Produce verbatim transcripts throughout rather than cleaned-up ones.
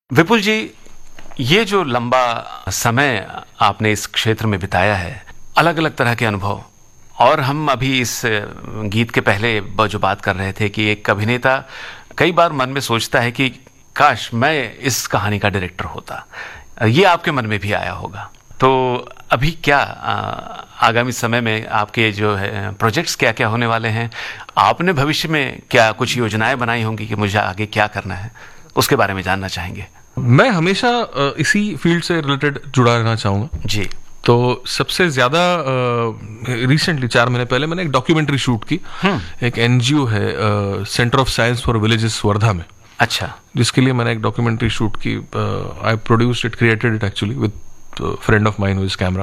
विपुल जी, ये जो लंबा समय आपने इस क्षेत्र में बिताया है, अलग अलग तरह के अनुभव, और हम अभी इस गीत के पहले जो बात कर रहे थे कि एक अभिनेता कई बार मन में सोचता है कि काश मैं इस कहानी का डायरेक्टर होता। ये आपके मन में भी आया होगा। तो अभी क्या आगामी समय में आपके जो है प्रोजेक्ट्स क्या क्या होने वाले हैं? आपने भविष्य में क्या कुछ योजनाएं बनाई होंगी कि मुझे आगे क्या करना है, उसके बारे में जानना चाहेंगे। मैं हमेशा इसी फील्ड से रिलेटेड जुड़ा रहना चाहूँगा जी। तो सबसे ज़्यादा रिसेंटली चार महीने पहले मैंने एक डॉक्यूमेंट्री शूट की। एक एनजीओ है centre of science for villages Wardha में। अच्छा। जिसके लिए मैंने एक डॉक्यूमेंट्री शूट की। आई produced it, created it actually with friend of mine with camera.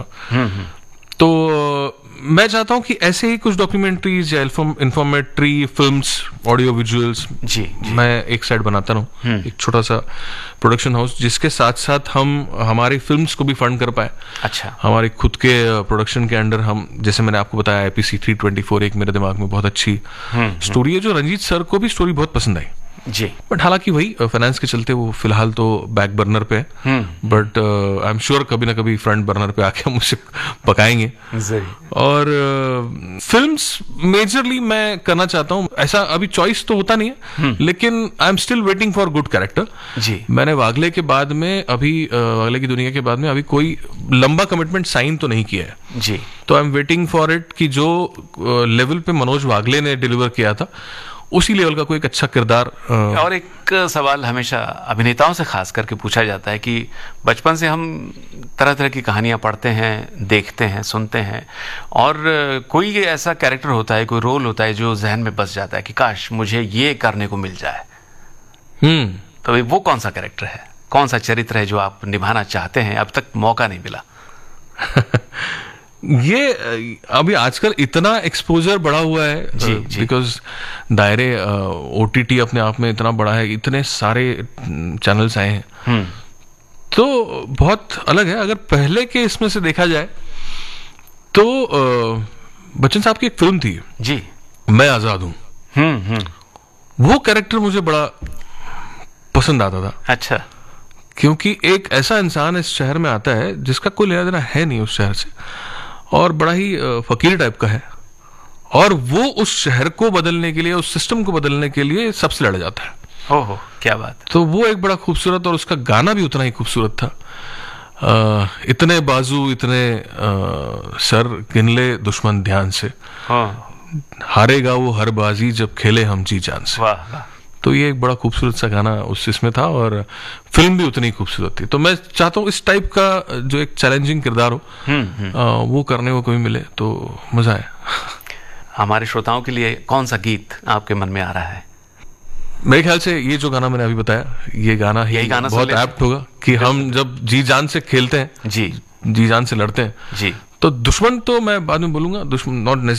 तो मैं चाहता हूँ कि ऐसे ही कुछ डॉक्यूमेंट्रीज या इन्फॉर्मेटरी फिल्म्स, ऑडियो विजुअल्स जी, जी। मैं एक साइड बनाता रहूँ, एक छोटा सा प्रोडक्शन हाउस, जिसके साथ साथ हम हमारी फिल्म्स को भी फंड कर पाए। अच्छा। हमारे खुद के प्रोडक्शन के अंडर हम, जैसे मैंने आपको बताया, आईपीसी थ्री ट्वेंटी फोर एक मेरे दिमाग में बहुत अच्छी स्टोरी है, जो रंजीत सर को भी स्टोरी बहुत पसंद आई जी। बट हालांकि वही फाइनेंस के चलते वो फिलहाल तो बैक बर्नर पे है, बट आई एम श्योर कभी ना कभी फ्रंट बर्नर पे आके हम उसे पकाएंगे। और फिल्म्स uh, मेजरली मैं करना चाहता हूँ। ऐसा अभी चॉइस तो होता नहीं है, लेकिन I am still waiting for good character. जी। मैंने वागले के बाद में अभी uh, वागले की दुनिया के बाद में अभी कोई लंबा कमिटमेंट साइन तो नहीं किया है जी। तो I am waiting for it कि जो लेवल uh, पे मनोज वागले ने डिलीवर किया था उसी लेवल का कोई एक अच्छा किरदार। और एक सवाल हमेशा अभिनेताओं से खास करके पूछा जाता है कि बचपन से हम तरह तरह की कहानियां पढ़ते हैं, देखते हैं, सुनते हैं, और कोई ऐसा कैरेक्टर होता है, कोई रोल होता है जो जहन में बस जाता है कि काश मुझे ये करने को मिल जाए। हम्म तो वो कौन सा कैरेक्टर है, कौन सा चरित्र है जो आप निभाना चाहते हैं, अब तक मौका नहीं मिला? ये अभी आजकल इतना एक्सपोजर बढ़ा हुआ है बिकॉज दायरे ओटीटी अपने आप में इतना बड़ा है, इतने सारे चैनल्स आए हैं, तो बहुत अलग है। अगर पहले के इसमें से देखा जाए तो बच्चन साहब की एक फिल्म थी जी, मैं आजाद हूं। हम्म हम्म वो कैरेक्टर मुझे बड़ा पसंद आता था। अच्छा। क्योंकि एक ऐसा इंसान इस शहर में आता है जिसका कोई लेना देना है नहीं उस शहर से, और बड़ा ही फकीर टाइप का है, और वो उस शहर को बदलने के लिए, उस सिस्टम को बदलने के लिए सबसे लड़ जाता है। ओहो, क्या बात। तो वो एक बड़ा खूबसूरत, और उसका गाना भी उतना ही खूबसूरत था। आ, इतने बाजू इतने आ, सर गिन ले दुश्मन ध्यान से, हाँ। हारेगा वो हर बाजी जब खेले हम जी जान से। वाह। तो ये एक बड़ा खूबसूरत सा गाना उस इसमें था, और फिल्म भी उतनी खूबसूरत थी। तो मैं चाहता हूँ इस टाइप का जो एक चैलेंजिंग किरदार हो, आ, वो करने को कभी मिले तो मजा आए। हमारे श्रोताओं के लिए कौन सा गीत आपके मन में आ रहा है? मेरे ख्याल से ये जो गाना मैंने अभी बताया, ये गाना ही गाना बहुत एप्ट होगा कि हम जब जी जान से खेलते हैं, जी जी जान से लड़ते हैं जी, तो दुश्मन तो मैं बाद में बोलूंगा, दुश्मन नॉट